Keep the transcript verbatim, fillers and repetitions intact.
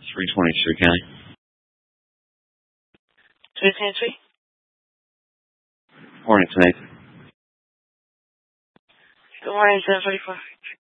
three twenty, Sioux County. three twenty-three? Morning, it's Nathan. Good morning, seven forty-four.